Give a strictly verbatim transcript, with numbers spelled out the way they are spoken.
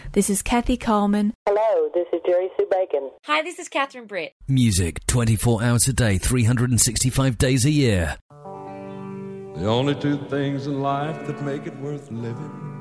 This is Kathy Coleman. Hello, this is Jerry Sue Bacon. Hi, this is Catherine Britt. Music twenty-four hours a day, three hundred sixty-five days a year. The only two things in life that make it worth living